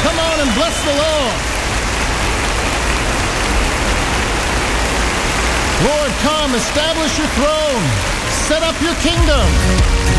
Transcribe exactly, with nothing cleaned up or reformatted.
Come on and bless the Lord. Lord, come, establish your throne. Set up your kingdom.